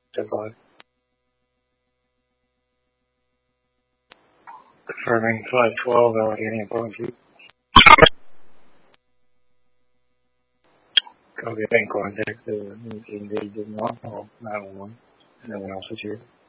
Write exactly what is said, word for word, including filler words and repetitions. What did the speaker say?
Goodbye. Confirming flight twelve, Allegheny point two. Copy, bank contact, uh, engaged in one call, nine one one, and then we also here.